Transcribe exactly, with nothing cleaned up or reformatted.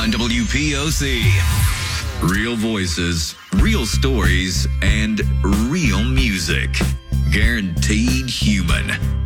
on W P O C. Real voices, real stories, and real music. Guaranteed human.